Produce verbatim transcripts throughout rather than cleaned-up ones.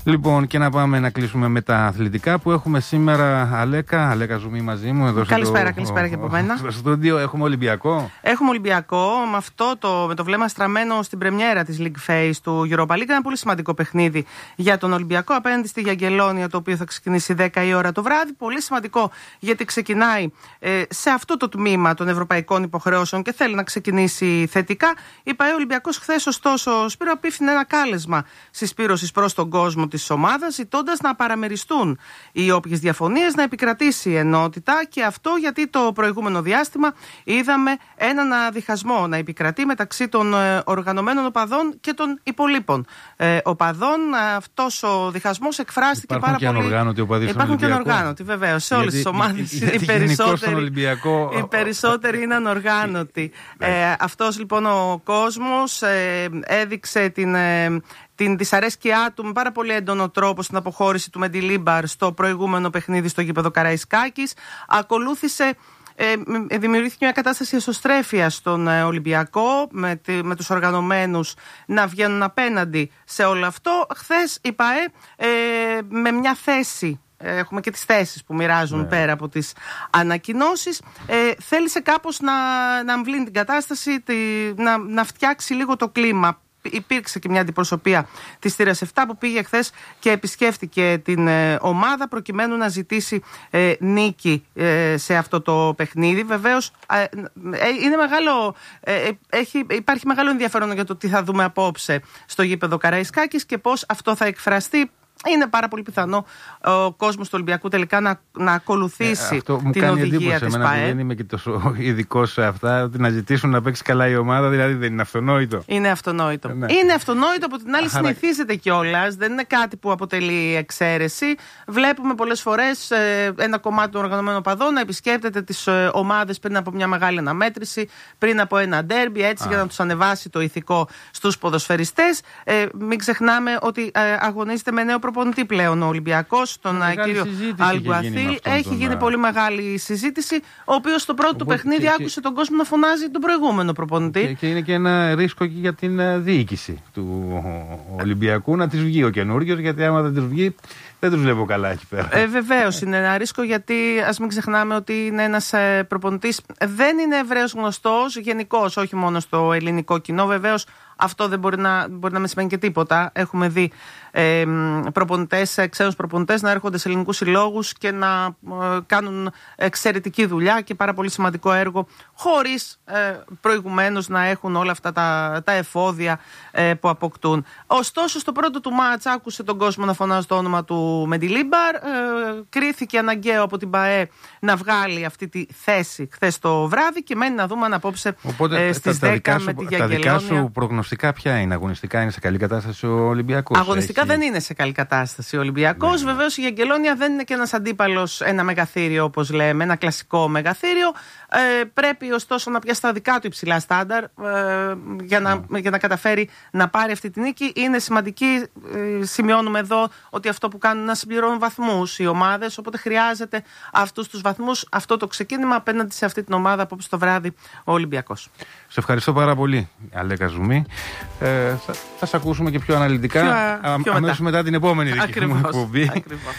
Λοιπόν, και να πάμε να κλείσουμε με τα αθλητικά που έχουμε σήμερα. Αλέκα, Αλέκα Ζουμή μαζί μου. Εδώ καλησπέρα, στο, καλησπέρα και από μένα. Στο στούντιο έχουμε Ολυμπιακό. Έχουμε Ολυμπιακό με αυτό το, με το βλέμμα στραμμένο στην πρεμιέρα της League Phase του Europa League. Ένα πολύ σημαντικό παιχνίδι για τον Ολυμπιακό απέναντι στη Γιαγγελόνια, το οποίο θα ξεκινήσει δέκα η ώρα το βράδυ. Πολύ σημαντικό γιατί ξεκινάει ε, σε αυτό το τμήμα των ευρωπαϊκών υποχρεώσεων και θέλει να ξεκινήσει θετικά. Η ΠΑΕ Ολυμπιακός χθες, ωστόσο, Σπύρο, απίφθινε ένα κάλεσμα συσπήρωσης προς τον κόσμο της ομάδας, ζητώντας να παραμεριστούν οι όποιες διαφωνίες, να επικρατήσει η ενότητα, και αυτό γιατί το προηγούμενο διάστημα είδαμε έναν διχασμό να επικρατεί μεταξύ των ε, οργανωμένων οπαδών και των υπολείπων ε, οπαδών. Αυτός ο διχασμός εκφράστηκε Υπάρχουν πάρα και πολύ. Ανοργάνωτοι οπαδοί στον Υπάρχουν Ολυμπιακό. και ανοργάνωτοι, βεβαίως. Σε όλες τις ομάδες οι περισσότεροι, Ολυμπιακό... οι περισσότεροι είναι ανοργάνωτοι. ε, αυτός λοιπόν ο κόσμος ε, έδειξε την. Ε, την δυσαρέσκειά του με πάρα πολύ έντονο τρόπο στην αποχώρηση του Μεντιλίμπαρ στο προηγούμενο παιχνίδι στο γήπεδο Καραϊσκάκης. Ακολούθησε, ε, δημιουργήθηκε μια κατάσταση εσωστρέφειας στον ε, Ολυμπιακό, με, τη, με τους οργανωμένους να βγαίνουν απέναντι σε όλο αυτό. Χθες η ΠΑΕ ε, με μια θέση, έχουμε και τις θέσεις που μοιράζουν ναι. πέρα από τις ανακοινώσεις, ε, θέλησε κάπως να, να αμβλύνει την κατάσταση, τη, να, να φτιάξει λίγο το κλίμα. Υπήρξε και μια αντιπροσωπεία της θύρας επτά που πήγε χθες και επισκέφτηκε την ε, ομάδα προκειμένου να ζητήσει ε, νίκη ε, σε αυτό το παιχνίδι. Βεβαίως ε, ε, είναι μεγάλο, ε, έχει, υπάρχει μεγάλο ενδιαφέρον για το τι θα δούμε απόψε στο γήπεδο Καραϊσκάκης και πώς αυτό θα εκφραστεί. Είναι πάρα πολύ πιθανό ο κόσμος του Ολυμπιακού τελικά να, να ακολουθήσει ε, την οδηγία της ΠΑΕ. Εμένα δεν είμαι και τόσο ειδικός σε αυτά, ότι να ζητήσουν να παίξει καλά η ομάδα, δηλαδή δεν είναι αυτονόητο. Είναι αυτονόητο. Ε, ναι. Είναι αυτονόητο, από την άλλη Αχα, συνηθίζεται κιόλας, δεν είναι κάτι που αποτελεί εξαίρεση. Βλέπουμε πολλές φορές ε, ένα κομμάτι των οργανωμένων οπαδών να επισκέπτεται τις ε, ομάδες πριν από μια μεγάλη αναμέτρηση, πριν από ένα ντέρμπι, έτσι Α. για να τους ανεβάσει το ηθικό στους ποδοσφαιριστές. Ε, μην ξεχνάμε ότι ε, αγωνίζεται με νέο προπονητή πλέον ο Ολυμπιακός, τον κύριο Αλγκουαθίλ. Έχει τον... γίνει πολύ μεγάλη συζήτηση, ο οποίος στο πρώτο του παιχνίδι και... άκουσε τον κόσμο να φωνάζει τον προηγούμενο προπονητή. Και, και είναι και ένα ρίσκο και για την διοίκηση του Ολυμπιακού να της βγει ο καινούριος, γιατί άμα δεν της βγει δεν τους βλέπω καλά εκεί πέρα. Ε, βεβαίως είναι ένα ρίσκο, γιατί ας μην ξεχνάμε ότι είναι ένας ε, προπονητής, δεν είναι ευρέως γνωστός γενικώς, όχι μόνο στο ελληνικό κοινό. Βεβαίως αυτό δεν μπορεί να, μπορεί να μην σημαίνει και τίποτα. Έχουμε δει ε, προπονητές, ξένους προπονητές να έρχονται σε ελληνικούς συλλόγους και να ε, κάνουν εξαιρετική δουλειά και πάρα πολύ σημαντικό έργο, χωρίς ε, προηγουμένως να έχουν όλα αυτά τα, τα εφόδια ε, που αποκτούν. Ωστόσο, στο πρώτο του μάτς άκουσε τον κόσμο να φωνάζει το όνομα του Μεντιλίμπαρ. Ε, κρίθηκε αναγκαίο από την ΠΑΕ να βγάλει αυτή τη θέση χθες το βράδυ και μένει να δούμε αν απόψε Οπότε, ε, στις τα, τα δέκα σου, με τη Γιαγγελόνια. Τα δικά σου προγνωστικά ποια είναι? Αγωνιστικά είναι σε καλή κατάσταση ο Ολυμπιακός? Αγωνιστικά Έχει... δεν είναι σε καλή κατάσταση ο Ολυμπιακός. Ναι. Βεβαίως η Γιαγγελόνια δεν είναι και ένας αντίπαλος, ένα μεγαθύριο όπως λέμε, ένα κλασικό μεγαθύριο. Ε, πρέπει ωστόσο να πιάσει τα δικά του υψηλά στάνταρ ε, για, να, yeah. για να καταφέρει να πάρει αυτή τη νίκη. Είναι σημαντική, ε, σημειώνουμε εδώ, ότι αυτό που κάνουν να συμπληρώνουν βαθμούς οι ομάδες, οπότε χρειάζεται αυτούς τους βαθμούς, αυτό το ξεκίνημα απέναντι σε αυτή την ομάδα απόψε το βράδυ ο Ολυμπιακός. Σε ευχαριστώ πάρα πολύ, Αλέκα Ζουμή. Ε, θα, θα σε ακούσουμε και πιο αναλυτικά πιο, αμέσως μετά. μετά την επόμενη δική Ακριβώς, μου εκπομπή.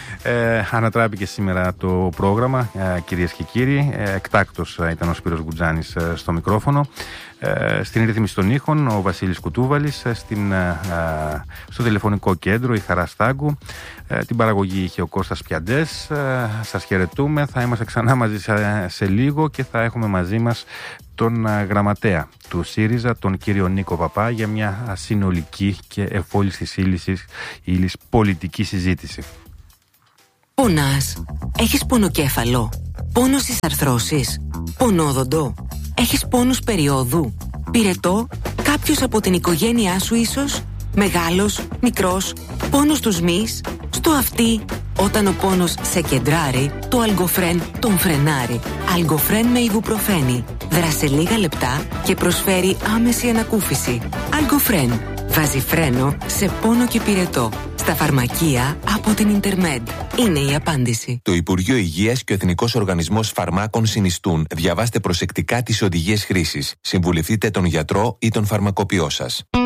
Ε, ανατράπηκε σήμερα το πρόγραμμα, ε, κυρίες και κύριοι. Ε, εκτάκτος ήταν ο Σπύρος Γκουτζάνης ε, στο μικρόφωνο. Ε, στην ρύθμιση των ήχων ο Βασίλης Κουτούβαλης, ε, στην, ε, στο τηλεφωνικό κέντρο η Χαρά Στάγκου, ε, την παραγωγή είχε ο Κώστας Πιαντές. Ε, σας χαιρετούμε, θα είμαστε ξανά μαζί σε, σε λίγο και θα έχουμε μαζί μας τον ε, γραμματέα του ΣΥΡΙΖΑ, τον κύριο Νίκο Παπά, για μια συνολική και εφόλης της ύλης, ύλης πολιτική συζήτηση. Πονάς? Έχεις πονοκέφαλο? Πόνο στις αρθρώσεις? Πονόδοντο? Έχεις πόνους περιόδου? Πυρετό? Κάποιος από την οικογένειά σου ίσως? Μεγάλος? Μικρός? Πόνος στους μυς? Στο αυτί? Όταν ο πόνος σε κεντράρει, το Αλγκοφρέν τον φρενάρει. Αλγκοφρέν με ιβουπροφένη. Δράσε λίγα λεπτά και προσφέρει άμεση ανακούφιση. Αλγκοφρέν. Βάζει φρένο σε πόνο και πυρετό. Στα φαρμακεία από την Ιντερμέντ. Είναι η απάντηση. Το Υπουργείο Υγείας και ο Εθνικός Οργανισμός Φαρμάκων συνιστούν. Διαβάστε προσεκτικά τις οδηγίες χρήσης. Συμβουλευτείτε τον γιατρό ή τον φαρμακοποιό σας.